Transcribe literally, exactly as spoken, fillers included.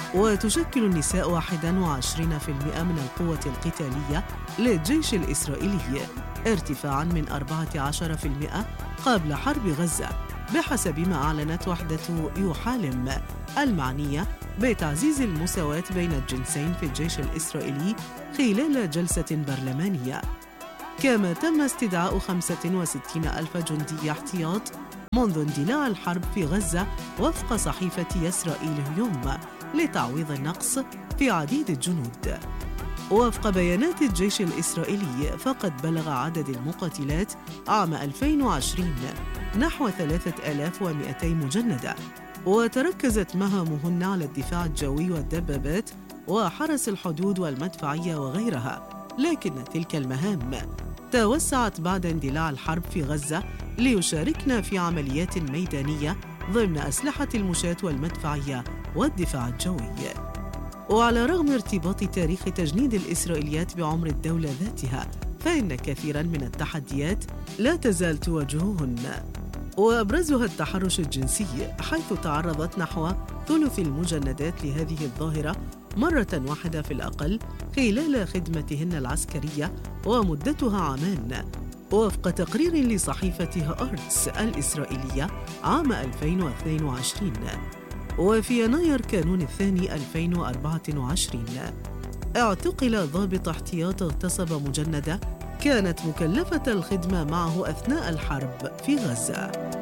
وتشكل النساء واحد وعشرين بالمئة من القوة القتالية للجيش الإسرائيلي، ارتفاعاً من أربعة عشر بالمئة قبل حرب غزة، بحسب ما أعلنت وحدة يوحالم المعنية بتعزيز المساواة بين الجنسين في الجيش الإسرائيلي خلال جلسة برلمانية. كما تم استدعاء خمسة وستين ألف جندي احتياط منذ اندلاع الحرب في غزة وفق صحيفة إسرائيل اليوم لتعويض النقص في عديد الجنود. وفق بيانات الجيش الإسرائيلي فقد بلغ عدد المقاتلات عام ألفين وعشرين نحو ثلاثة آلاف ومئتين مجندة، وتركزت مهامهن على الدفاع الجوي والدبابات وحرس الحدود والمدفعية وغيرها، لكن تلك المهام توسعت بعد اندلاع الحرب في غزة ليشاركن في عمليات ميدانية ضمن أسلحة المشاة والمدفعية والدفاع الجوي. وعلى رغم ارتباط تاريخ تجنيد الإسرائيليات بعمر الدولة ذاتها، فإن كثيراً من التحديات لا تزال تواجههن، وأبرزها التحرش الجنسي، حيث تعرضت نحو ثلث المجندات لهذه الظاهرة مرة واحدة في الأقل خلال خدمتهن العسكرية ومدتها عامان، وفق تقرير لصحيفة هآرتس الإسرائيلية عام ألفين واثنين وعشرين. وفي يناير كانون الثاني ألفين وأربعة وعشرين اعتقل ضابط احتياط اغتصب مجندة كانت مكلفة الخدمة معه أثناء الحرب في غزة.